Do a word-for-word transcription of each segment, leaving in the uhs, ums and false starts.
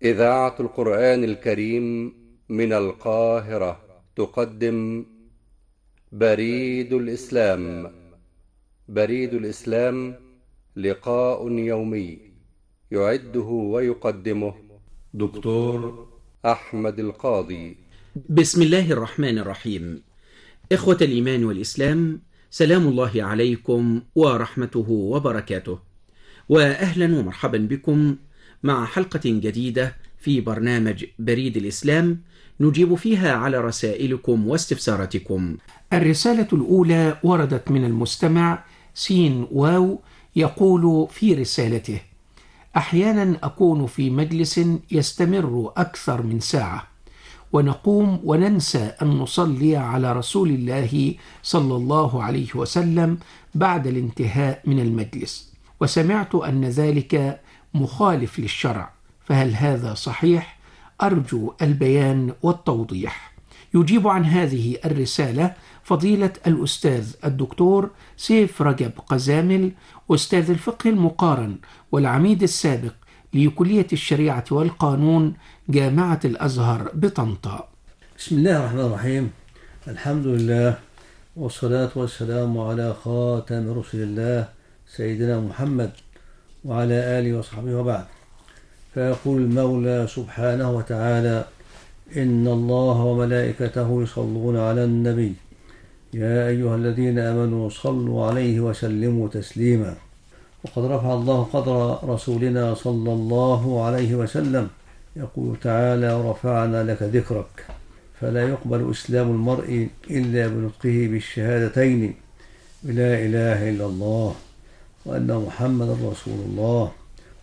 إذاعة القرآن الكريم من القاهرة تقدم بريد الإسلام. بريد الإسلام لقاء يومي يعده ويقدمه دكتور أحمد القاضي. بسم الله الرحمن الرحيم. إخوة الإيمان والإسلام، سلام الله عليكم ورحمته وبركاته، وأهلا ومرحبا بكم مع حلقة جديدة في برنامج بريد الإسلام نجيب فيها على رسائلكم واستفساراتكم. الرسالة الأولى وردت من المستمع سين واو، يقول في رسالته: أحيانا أكون في مجلس يستمر أكثر من ساعة، ونقوم وننسى أن نصلي على رسول الله صلى الله عليه وسلم بعد الانتهاء من المجلس، وسمعت أن ذلك مخالف للشرع، فهل هذا صحيح؟ أرجو البيان والتوضيح. يجيب عن هذه الرسالة فضيلة الأستاذ الدكتور سيف رجب قزامل، أستاذ الفقه المقارن والعميد السابق لكلية الشريعة والقانون جامعة الأزهر بطنطا. بسم الله الرحمن الرحيم. الحمد لله والصلاة والسلام على خاتم رسل الله سيدنا محمد وعلى آله وصحبه وبعد. فيقول المولى سبحانه وتعالى: إن الله وملائكته يصلون على النبي يا أيها الذين آمنوا صلوا عليه وسلموا تسليما. وقد رفع الله قدر رسولنا صلى الله عليه وسلم، يقول تعالى: ورفعنا لك ذكرك. فلا يقبل إسلام المرء إلا بنطقه بالشهادتين لا إله إلا الله وأن محمد رسول الله.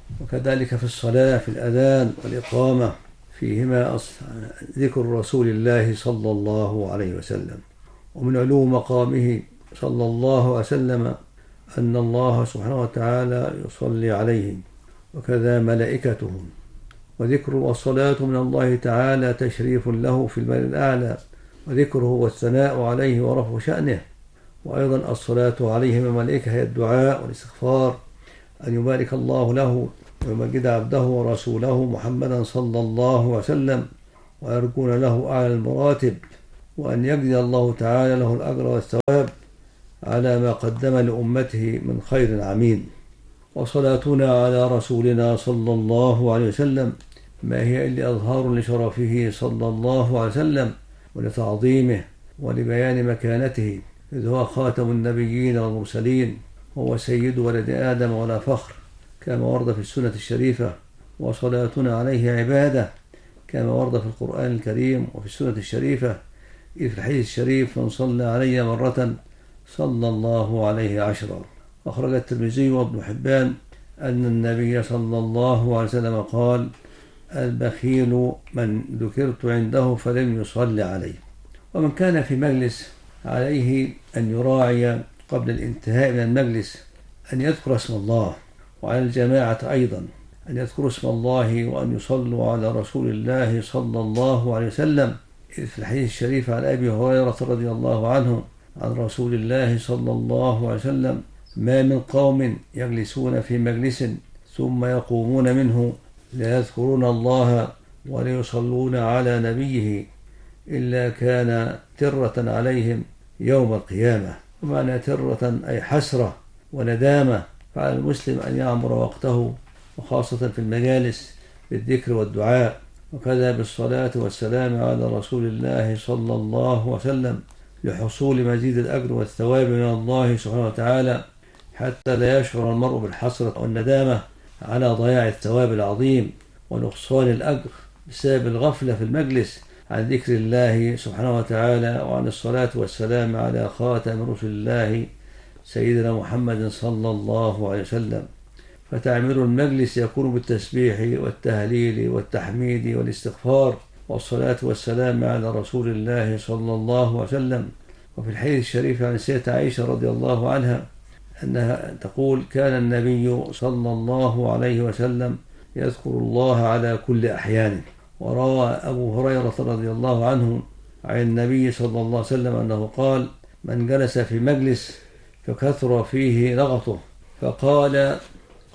وكذلك في الصلاة، في الأذان والإقامة، فيهما ذكر رسول الله صلى الله عليه وسلم. ومن علو مقامه صلى الله عليه وسلم أن الله سبحانه وتعالى يصلي عليه، وكذا ملائكته. وذكر والصلاة من الله تعالى تشريف له في المال الأعلى، وذكره والثناء عليه ورفع شأنه. وأيضا الصلاة عليه من الملائكة هي الدعاء والاستغفار، أن يبارك الله له ويمجد عبده ورسوله محمدا صلى الله عليه وسلم، ويرجون له أعلى المراتب، وأن يجزي الله تعالى له الأجر والثواب على ما قدم لأمته من خير عميم. وصلاتنا على رسولنا صلى الله عليه وسلم ما هي إلا إظهار لشرفه صلى الله عليه وسلم ولتعظيمه ولبيان مكانته، إذ هو خاتم النبيين والمرسلين، وهو سيد ولد آدم ولا فخر، كما ورد في السنة الشريفة. وصلاتنا عليه عبادة، كما ورد في القرآن الكريم وفي السنة الشريفة، إذ في الحديث الشريف: من صلى علي مرة صلى الله عليه عشرا. أخرج الترمذي وابن حبان أن النبي صلى الله عليه وسلم قال: البخيل من ذكرت عنده فلم يصلي عليه. ومن كان في مجلس عليه أن يراعي قبل الانتهاء من المجلس أن يذكر اسم الله، وعلى الجماعة أيضا أن يذكروا اسم الله وأن يصلوا على رسول الله صلى الله عليه وسلم، إذ في الحديث الشريف عن أبي هريرة رضي الله عنه عن رسول الله صلى الله عليه وسلم: ما من قوم يجلسون في مجلس ثم يقومون منه لا يذكرون الله ولا يصلون على نبيه إلا كان ترة عليهم يوم القيامة. ومعنى ترة أي حسرة وندامة. فعلى المسلم أن يعمر وقته وخاصة في المجالس بالذكر والدعاء، وكذا بالصلاة والسلام على رسول الله صلى الله عليه وسلم، لحصول مزيد الأجر والثواب من الله سبحانه وتعالى، حتى لا يشعر المرء بالحسرة والندامة على ضياع الثواب العظيم ونقصان الأجر بسبب الغفلة في المجلس عن ذكر الله سبحانه وتعالى وعن الصلاة والسلام على خاتم رسل الله سيدنا محمد صلى الله عليه وسلم. فتعمير المجلس يكون بالتسبيح والتهليل والتحميد والاستغفار والصلاة والسلام على رسول الله صلى الله عليه وسلم. وفي الحديث الشريف عن السيدة عائشة رضي الله عنها أنها تقول: كان النبي صلى الله عليه وسلم يذكر الله على كل أحيانه. وروى أبو هريرة رضي الله عنه عن النبي صلى الله عليه وسلم أنه قال: من جلس في مجلس فكثر فيه لغطه فقال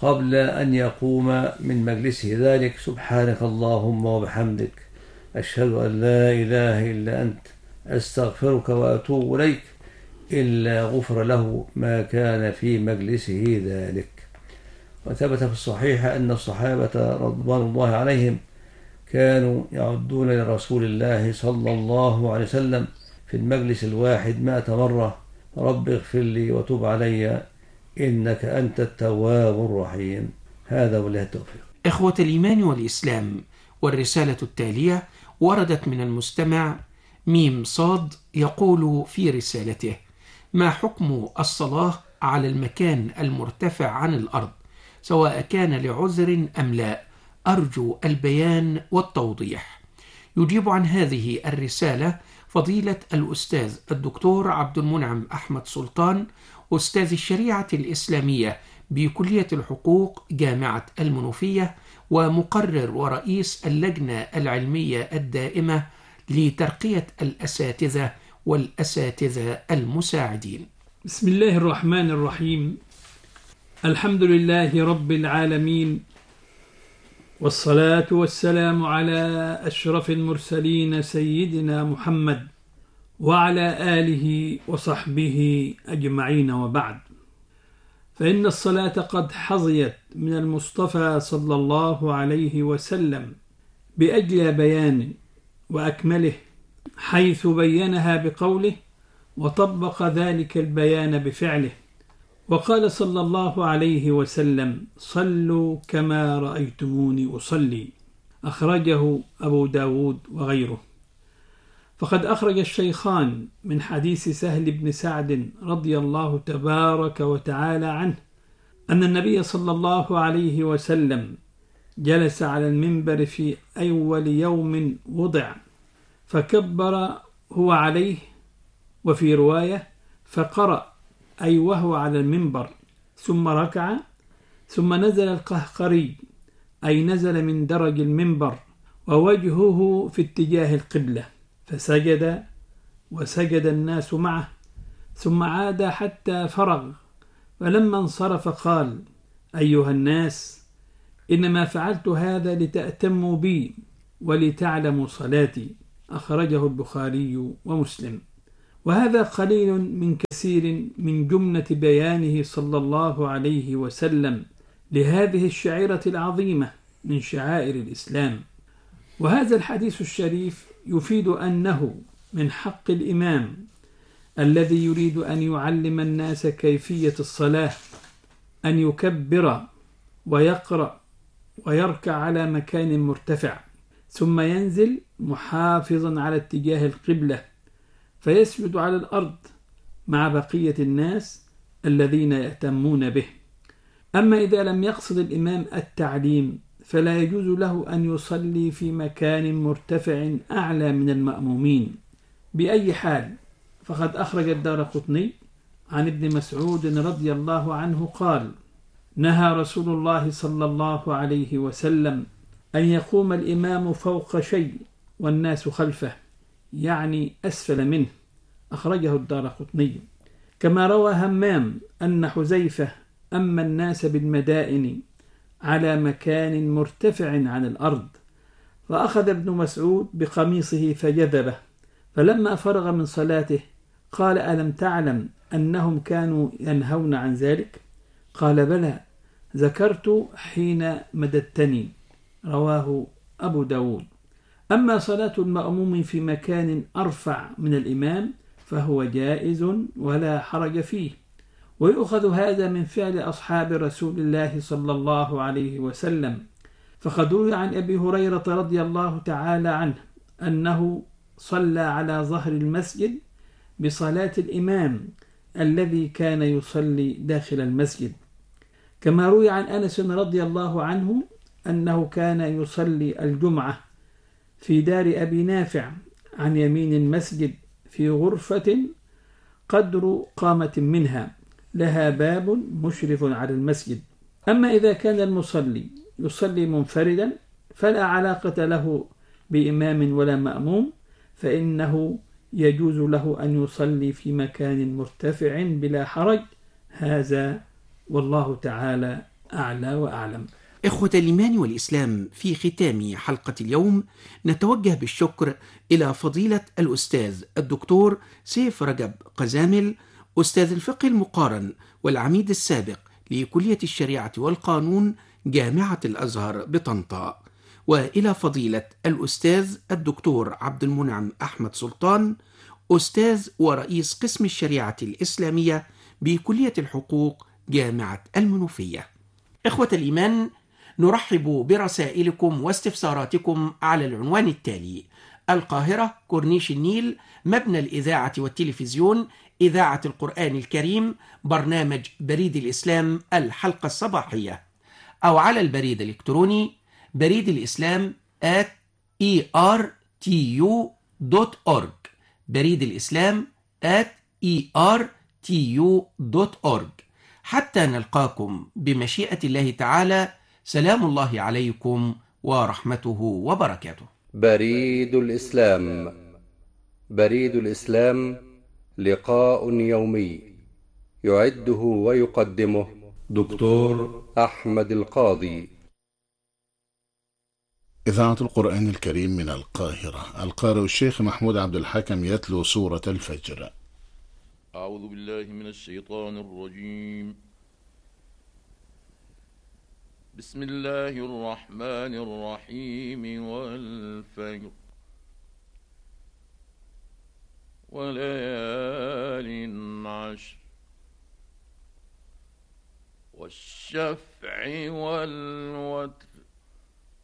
قبل أن يقوم من مجلسه ذلك: سبحانك اللهم وبحمدك، أشهد أن لا إله إلا أنت، أستغفرك وأتوب إليك، إلا غفر له ما كان في مجلسه ذلك. وثبت في الصحيح أن الصحابة رضوان الله عليهم كانوا يعدون لرسول الله صلى الله عليه وسلم في المجلس الواحد مائة مرة: رب اغفر لي وتب علي إنك أنت التواب الرحيم. هذا والله التوفيق. إخوة الإيمان والإسلام، والرسالة التالية وردت من المستمع ميم صاد، يقول في رسالته: ما حكم الصلاة على المكان المرتفع عن الأرض، سواء كان لعذر أم لا؟ أرجو البيان والتوضيح. يجيب عن هذه الرسالة فضيلة الأستاذ الدكتور عبد المنعم أحمد سلطان، أستاذ الشريعة الإسلامية بكلية الحقوق جامعة المنوفية، ومقرر ورئيس اللجنة العلمية الدائمة لترقية الأساتذة والأساتذة المساعدين. بسم الله الرحمن الرحيم. الحمد لله رب العالمين، والصلاة والسلام على أشرف المرسلين سيدنا محمد وعلى آله وصحبه أجمعين، وبعد. فإن الصلاة قد حظيت من المصطفى صلى الله عليه وسلم بأجل بيان وأكمله، حيث بينها بقوله وطبق ذلك البيان بفعله، وقال صلى الله عليه وسلم: صلوا كما رأيتموني أصلي. أخرجه أبو داود وغيره. فقد أخرج الشيخان من حديث سهل بن سعد رضي الله تبارك وتعالى عنه أن النبي صلى الله عليه وسلم جلس على المنبر في أول يوم وضع، فكبر هو عليه، وفي رواية فقرأ أي وهو على المنبر، ثم ركع، ثم نزل القهقري أي نزل من درج المنبر ووجهه في اتجاه القبلة، فسجد وسجد الناس معه، ثم عاد حتى فرغ، فلما انصرف قال: أيها الناس، إنما فعلت هذا لتأتموا بي ولتعلموا صلاتي. أخرجه البخاري ومسلم. وهذا قليل من كثير من جملة بيانه صلى الله عليه وسلم لهذه الشعيرة العظيمة من شعائر الإسلام. وهذا الحديث الشريف يفيد أنه من حق الإمام الذي يريد أن يعلم الناس كيفية الصلاة أن يكبر ويقرأ ويركع على مكان مرتفع، ثم ينزل محافظا على اتجاه القبلة، فيسجد على الأرض مع بقية الناس الذين يأتمون به. أما إذا لم يقصد الإمام التعليم فلا يجوز له أن يصلي في مكان مرتفع أعلى من المأمومين بأي حال. فقد أخرج الدارقطني عن ابن مسعود رضي الله عنه قال: نهى رسول الله صلى الله عليه وسلم أن يقوم الإمام فوق شيء والناس خلفه، يعني أسفل منه. أخرجه الدارقطني. كما روى همام أن حذيفة أما الناس بالمدائن على مكان مرتفع عن الأرض، فأخذ ابن مسعود بقميصه فجذبه، فلما فرغ من صلاته قال: ألم تعلم أنهم كانوا ينهون عن ذلك؟ قال: بلى، ذكرت حين مددتني. رواه أبو داود. أما صلاة المأموم في مكان أرفع من الإمام فهو جائز ولا حرج فيه، ويؤخذ هذا من فعل أصحاب رسول الله صلى الله عليه وسلم. فقد روي عن أبي هريرة رضي الله تعالى عنه أنه صلى على ظهر المسجد بصلاة الإمام الذي كان يصلي داخل المسجد. كما روي عن أنس رضي الله عنه أنه كان يصلي الجمعة في دار أبي نافع عن يمين المسجد في غرفة قدر قامة منها، لها باب مشرف على المسجد. أما إذا كان المصلي يصلي منفردا فلا علاقة له بإمام ولا مأموم، فإنه يجوز له أن يصلي في مكان مرتفع بلا حرج. هذا والله تعالى أعلى وأعلم. إخوة الإيمان والإسلام، في ختام حلقة اليوم نتوجه بالشكر إلى فضيلة الأستاذ الدكتور سيف رجب قزامل، أستاذ الفقه المقارن والعميد السابق لكلية الشريعة والقانون جامعة الأزهر بطنطا، وإلى فضيلة الأستاذ الدكتور عبد المنعم أحمد سلطان، أستاذ ورئيس قسم الشريعة الإسلامية بكلية الحقوق جامعة المنوفية. إخوة الإيمان، نرحب برسائلكم واستفساراتكم على العنوان التالي: القاهرة، كورنيش النيل، مبنى الإذاعة والتلفزيون، إذاعة القرآن الكريم، برنامج بريد الإسلام الحلقة الصباحية، أو على البريد الإلكتروني بريد الإسلام at e r t u dot org، بريد الإسلام at e r t u dot org. حتى نلقاكم بمشيئة الله تعالى، سلام الله عليكم ورحمته وبركاته. بريد الإسلام. بريد الإسلام لقاء يومي يعده ويقدمه دكتور أحمد القاضي. إذاعة القرآن الكريم من القاهرة، القارئ الشيخ محمود عبد الحكم يتلو سورة الفجر. أعوذ بالله من الشيطان الرجيم. بسم الله الرحمن الرحيم. والفجر وليال عشر والشفع والوتر